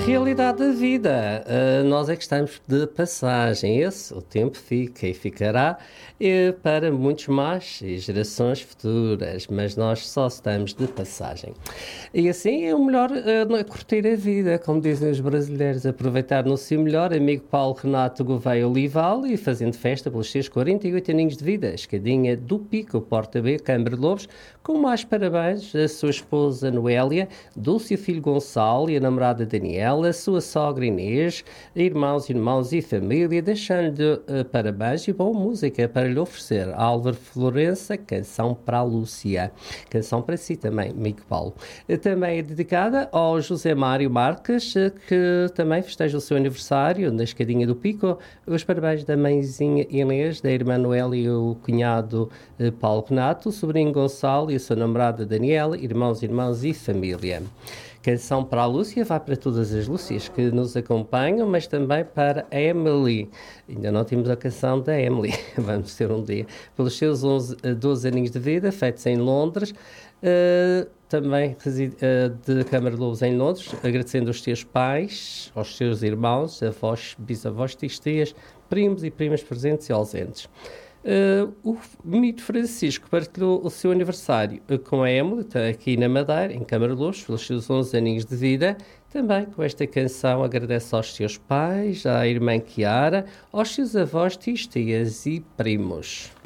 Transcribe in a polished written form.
realidade da vida. Nós é que estamos de passagem. O tempo fica e ficará para muitos mais e gerações futuras, mas nós só estamos de passagem. E assim é o melhor curtir a vida, como dizem os brasileiros, aproveitar no seu melhor. Amigo Paulo Renato Gouveia Olival e fazendo festa pelos seus 48 aninhos de vida. Escadinha do Pico, Porta B, Câmara de Lobos, com mais parabéns a sua esposa Noélia, Dulce, o filho Gonçalo e a namorada Daniela, a sua sogra Inês, irmãos e família, deixando-lhe parabéns e boa música para lhe oferecer. Álvaro Florença, canção para a Lúcia. Canção para si também, amigo Paulo. Também é dedicada ao José Mário Marques, que também festeja o seu aniversário na Escadinha do Pico. Os parabéns da mãezinha Inês, da irmã Noélia e o cunhado Paulo Renato, o sobrinho Gonçalo e a sua namorada Daniela, irmãos e família. Canção para a Lúcia, vai para todas as Lúcias que nos acompanham, mas também para a Emily. Ainda não temos a canção da Emily, vamos ter um dia. Pelos seus 12 aninhos de vida, feitos em Londres, também de Câmara de Lobos em Londres, agradecendo aos teus pais, aos teus irmãos, avós, bisavós, tias, primos e primas presentes e ausentes. O Benito Francisco partilhou o seu aniversário com a Emily, aqui na Madeira, em Câmara de Lobos, pelos seus 11 aninhos de vida. Também com esta canção agradece aos seus pais, à irmã Chiara, aos seus avós, tias e primos.